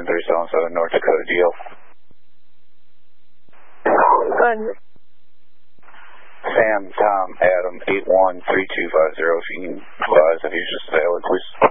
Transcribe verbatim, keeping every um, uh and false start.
Union three seven seven, North Dakota D L. Good. Sam, Tom, Adam, eight one three two five zero, if you can advise if he's just available, please.